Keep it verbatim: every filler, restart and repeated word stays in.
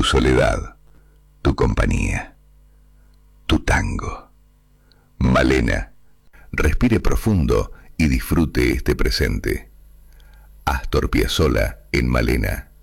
soledad, tu compañía, tu tango. Malena, respire profundo y disfrute este presente. Astor Piazzolla en Malena.